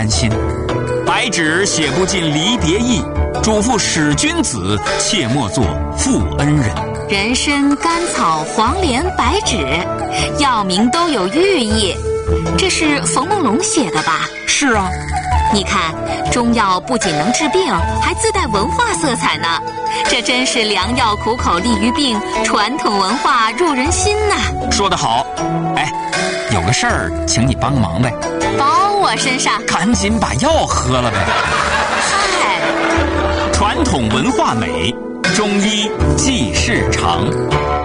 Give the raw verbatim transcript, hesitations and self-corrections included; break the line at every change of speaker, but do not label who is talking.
甘心。白纸写不尽离别意，嘱咐使君子，切莫作负恩人。
人参、甘草、黄连、白芷，药名都有寓意。这是冯梦龙写的吧？
是啊。
你看，中药不仅能治病，还自带文化色彩呢。这真是良药苦口利于病，传统文化入人心呐。
说得好。哎，有个事儿，请你帮个忙呗。
包我身上。
赶紧把药喝了呗。
嗨，
传统文化美，中医济世长。